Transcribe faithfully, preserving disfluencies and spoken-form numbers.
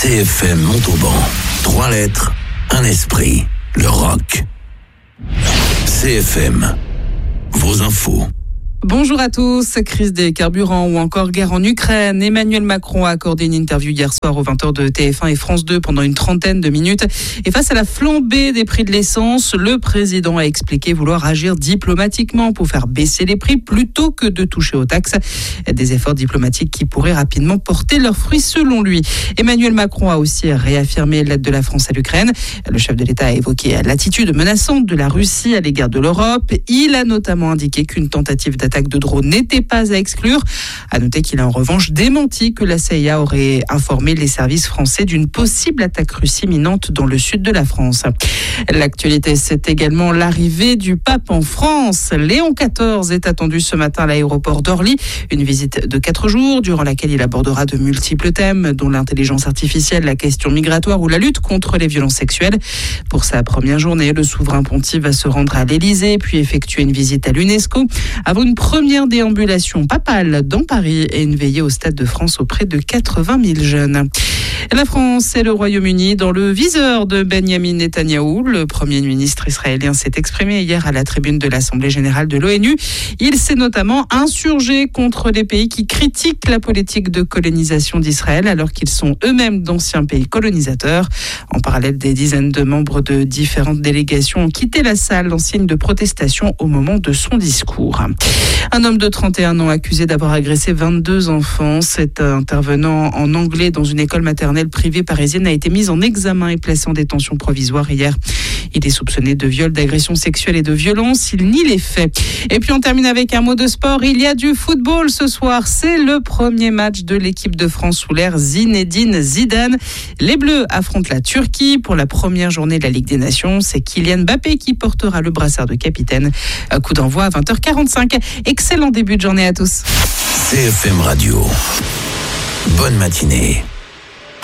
C F M Montauban. Trois lettres, un esprit. Le rock. C F M. Vos infos. Bonjour à tous. Crise des carburants ou encore guerre en Ukraine. Emmanuel Macron a accordé une interview hier soir aux vingt heures de T F un et France deux pendant une trentaine de minutes. Et face à la flambée des prix de l'essence, le président a expliqué vouloir agir diplomatiquement pour faire baisser les prix plutôt que de toucher aux taxes. Des efforts diplomatiques qui pourraient rapidement porter leurs fruits selon lui. Emmanuel Macron a aussi réaffirmé l'aide de la France à l'Ukraine. Le chef de l'État a évoqué l'attitude menaçante de la Russie à l'égard de l'Europe. Il a notamment indiqué qu'une tentative d'attaque de drone n'était pas à exclure. À noter qu'il a en revanche démenti que la C I A aurait informé les services français d'une possible attaque russe imminente dans le sud de la France. L'actualité, c'est également l'arrivée du pape en France. Léon quatorze est attendu ce matin à l'aéroport d'Orly. Une visite de quatre jours durant laquelle il abordera de multiples thèmes, dont l'intelligence artificielle, la question migratoire ou la lutte contre les violences sexuelles. Pour sa première journée, le souverain pontife va se rendre à l'Élysée puis effectuer une visite à l'UNESCO avant une première déambulation papale dans Paris et une veillée au Stade de France auprès de quatre-vingt mille jeunes. La France et le Royaume-Uni dans le viseur de Benjamin Netanyahou. Le Premier ministre israélien s'est exprimé hier à la tribune de l'Assemblée générale de l'ONU. Il s'est notamment insurgé contre les pays qui critiquent la politique de colonisation d'Israël alors qu'ils sont eux-mêmes d'anciens pays colonisateurs. En parallèle, des dizaines de membres de différentes délégations ont quitté la salle en signe de protestation au moment de son discours. Un homme de trente et un ans accusé d'avoir agressé vingt-deux enfants. Cet intervenant en anglais dans une école maternelle privée parisienne a été mis en examen et placé en détention provisoire hier. Il est soupçonné de viol, d'agression sexuelle et de violence. Il nie les faits. Et puis on termine avec un mot de sport. Il y a du football ce soir. C'est le premier match de l'équipe de France sous l'ère Zinedine Zidane. Les Bleus affrontent la Turquie pour la première journée de la Ligue des Nations. C'est Kylian Mbappé qui portera le brassard de capitaine. Coup d'envoi à vingt heures quarante-cinq. Excellent début de journée à tous. C F M Radio. Bonne matinée.